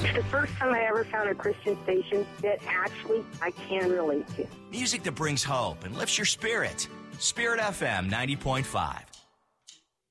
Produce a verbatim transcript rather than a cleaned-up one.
It's the first time I ever found a Christian station that actually I can relate to. Music that brings hope and lifts your spirit. Spirit F M ninety point five.